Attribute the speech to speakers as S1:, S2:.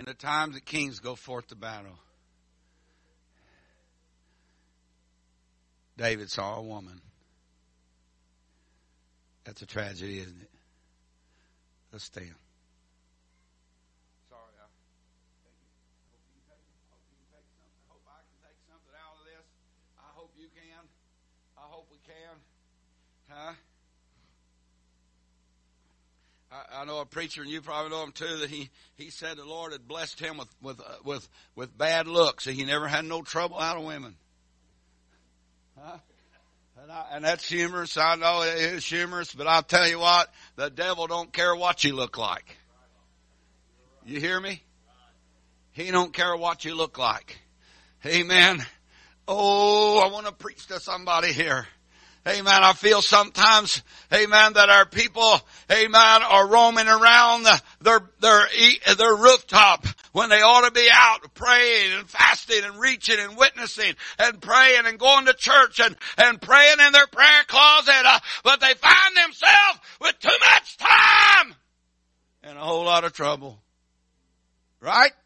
S1: the times that kings go forth to battle, David saw a woman. That's a tragedy, isn't it? Let's stand. Sorry, I hope I can take something out of this. I hope you can. I hope we can. Huh? I know a preacher, and you probably know him too, that he said the Lord had blessed him with bad looks, and he never had no trouble out of women. Huh? And that's humorous. I know it is humorous, but I'll tell you what, the devil don't care what you look like. You hear me? He don't care what you look like. Amen. Oh, I want to preach to somebody here. Amen. I feel sometimes, amen, that our people, amen, are roaming around their rooftop when they ought to be out praying and fasting and reaching and witnessing and praying and going to church and praying in their prayer closet. But they find themselves with too much time and a whole lot of trouble. Right?